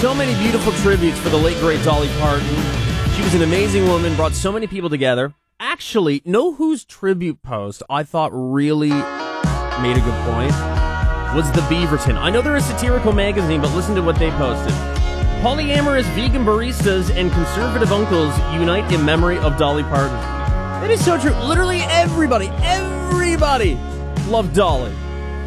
So many beautiful tributes for the late, great Dolly Parton. She was an amazing woman, brought so many people together. Actually, know whose tribute post I thought really made a good point? Was the Beaverton. I know they're a satirical magazine, but listen to what they posted. Polyamorous vegan baristas and conservative uncles unite in memory of Dolly Parton. It is so true. Literally everybody loved Dolly.